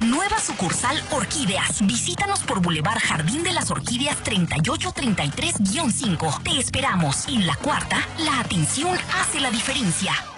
Nueva sucursal Orquídeas. Visítanos por Boulevard Jardín de las Orquídeas 3833-5. Te esperamos. En La Cuarta, la atención hace la diferencia.